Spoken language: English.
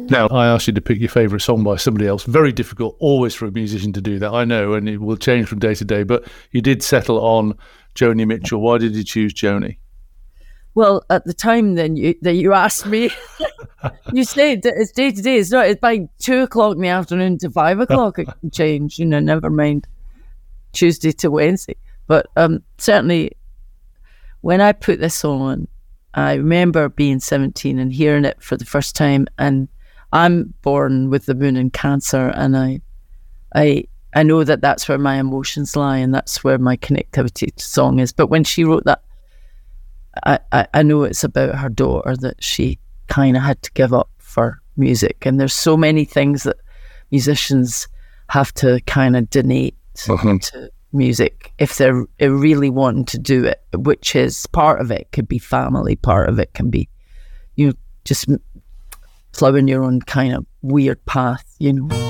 Now, I asked you to pick your favourite song by somebody else. Very difficult, always for a musician to do that, I know, and it will change from day to day. But you did settle on Joni Mitchell. Why did you choose Joni? Well, at the time then that you asked me, you said that it's day to day. It's not. It's by 2:00 in the afternoon to 5:00. It can change. Never mind Tuesday to Wednesday. But certainly, when I put this on, I remember being 17 and hearing it for the first time. And I'm born with the moon in Cancer, and I know that that's where my emotions lie, and that's where my connectivity to song is. But when she wrote that, I know it's about her daughter, that she kind of had to give up for music. And there's so many things that musicians have to kind of donate to music if they're really wanting to do it, which is part of it could be family, part of it can be, just plowing your own kind of weird path,